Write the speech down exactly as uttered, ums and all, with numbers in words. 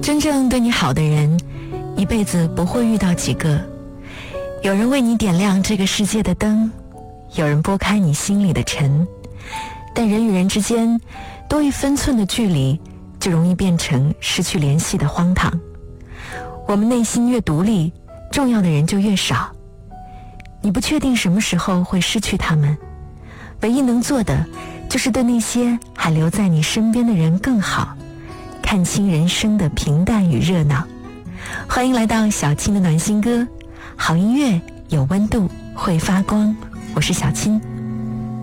真正对你好的人，一辈子不会遇到几个。有人为你点亮这个世界的灯，有人拨开你心里的尘，但人与人之间多一分寸的距离，就容易变成失去联系的荒唐。我们内心越独立，重要的人就越少。你不确定什么时候会失去他们，唯一能做的就是对那些还留在你身边的人更好，看清人生的平淡与热闹。欢迎来到小青的暖心歌，好音乐有温度，会发光。我是小青。